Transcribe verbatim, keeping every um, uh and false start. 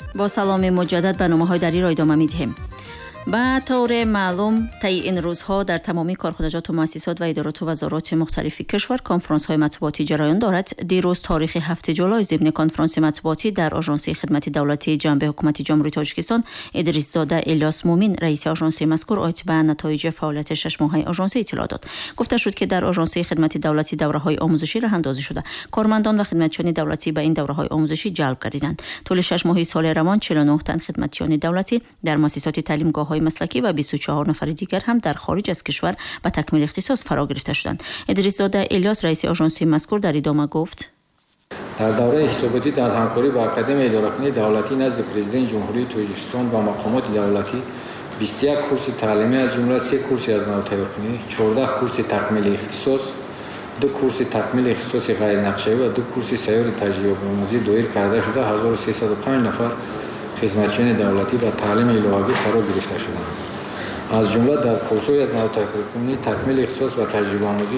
با سلام مجدد به نامه‌های دری را ادامه می‌دهیم. به طور معلوم طی این روزها در تمامی کارخانجات و مؤسسات و ادارات و وزارات مختلف کشور کنفرانس های مطبوعاتی جریان دارد. دیروز تاریخ هفت جولای ضمن کنفرانس مطبوعاتی در آژانس خدمت دولتی جنبه حکومت جمهوری تاجیکستان ادریس زاده الیاس مومین رئیس آژانس مذکور آیت به نتایج فعالیت شش ماهه آژانس اطلاع داد. گفته شد که در آژانس خدمت دولتی دوره‌های آموزشی راه اندازی شده. کارمندان و خدمتچیان دولتی به این دوره‌های آموزشی جلب گردیدند. طول شش ماهه سال روان چهل و نه تن خدمتچیان دولتی در مؤسسات تعلیمگاه‌های مسلکی و بیست و چهار نفر دیگر هم در خارج از کشور به تکمیل اختصاص فرا گرفته شدند. ادریس زاده الیاس رئیس آژانس مذکور در ادامه گفت: در دوره حساباتی در همکاری با اکادمی اداره‌کنی دولتی نزد پرزیدنت جمهوری تاجیکستان و مقامات دولتی بیست و یک کورس تعلیمی از جمله سه کورس از نو تیارکنی، چهارده کورس تکمیل اختصاص، دو کورس تکمیل اختصاص غیر نقشه‌ای و دو کورس سیار تجربه آموزی دایر کرده شده هزار و سیصد و پنج نفر خدمتچیان دولتی به تعلیم الهی فرا گرفته شدند. از جمله در کورس‌های از نو تیارکنی تکمیل اختصاص و تجربه آموزی